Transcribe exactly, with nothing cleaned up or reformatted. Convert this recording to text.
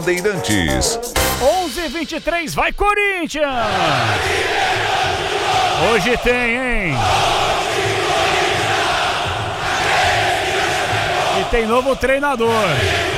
Bandeirantes. onze e vinte e três, vai Corinthians! Hoje tem, hein? E tem novo treinador.